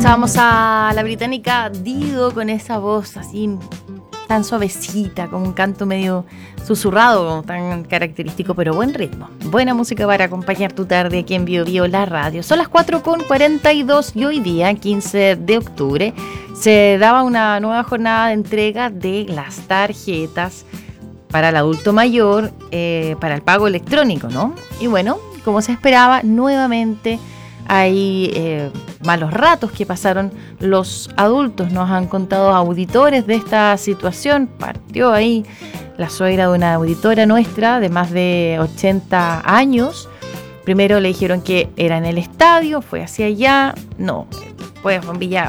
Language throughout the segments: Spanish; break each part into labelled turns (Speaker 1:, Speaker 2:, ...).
Speaker 1: Escuchamos a la británica Dido con esa voz así tan suavecita, con un canto medio susurrado, tan característico, pero buen ritmo. Buena música para acompañar tu tarde aquí en Bio Bio, la radio. Son las 4:42 y hoy día, 15 de octubre, se daba una nueva jornada de entrega de las tarjetas para el adulto mayor, para el pago electrónico, ¿no? Y bueno, como se esperaba, nuevamente hay malos ratos que pasaron los adultos. Nos han contado auditores de esta situación. Partió ahí la suegra de una auditora nuestra de más de 80 años. Primero le dijeron que era en el estadio, fue hacia allá. No, pues en Villa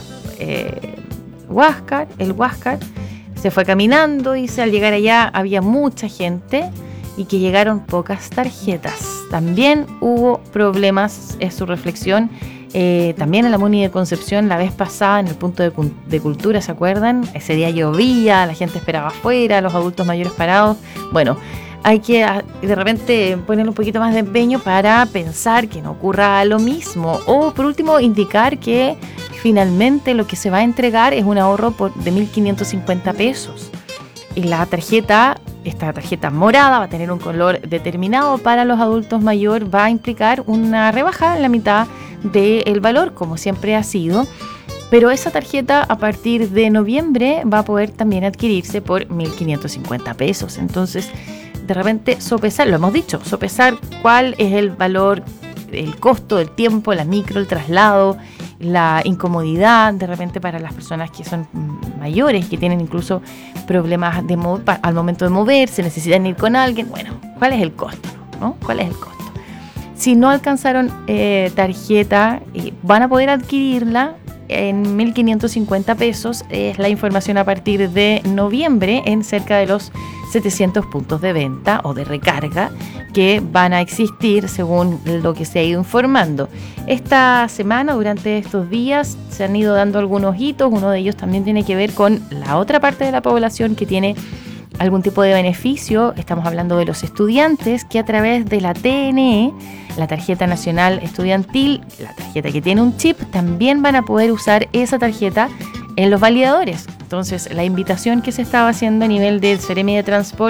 Speaker 1: Huáscar, el Huáscar. Se fue caminando y al llegar allá había mucha gente y que llegaron pocas tarjetas. También hubo problemas, es su reflexión, también en la Muni de Concepción la vez pasada en el punto de cultura, ¿se acuerdan? Ese día llovía, la gente esperaba afuera, los adultos mayores parados. Bueno, hay que de repente ponerle un poquito más de empeño para pensar que no ocurra lo mismo. O por último, indicar que finalmente lo que se va a entregar es un ahorro de 1.550 pesos. Y la tarjeta, esta tarjeta morada, va a tener un color determinado para los adultos mayores, va a implicar una rebaja en la mitad del valor, como siempre ha sido. Pero esa tarjeta a partir de noviembre va a poder también adquirirse por 1.550 pesos. Entonces, de repente, sopesar, lo hemos dicho, sopesar cuál es el valor, el costo del tiempo, la micro, el traslado, la incomodidad de repente para las personas que son mayores, que tienen incluso problemas al momento de moverse, necesitan ir con alguien. Bueno, ¿cuál es el costo? ¿No? ¿Cuál es el costo? Si no alcanzaron tarjeta, van a poder adquirirla en 1.550 pesos. Es la información a partir de noviembre en cerca de los 700 puntos de venta o de recarga que van a existir según lo que se ha ido informando. Esta semana, durante estos días, se han ido dando algunos hitos. Uno de ellos también tiene que ver con la otra parte de la población que tiene algún tipo de beneficio. Estamos hablando de los estudiantes que a través de la TNE, la Tarjeta Nacional Estudiantil, la tarjeta que tiene un chip, también van a poder usar esa tarjeta en los validadores. Entonces, la invitación que se estaba haciendo a nivel del Seremi de Transporte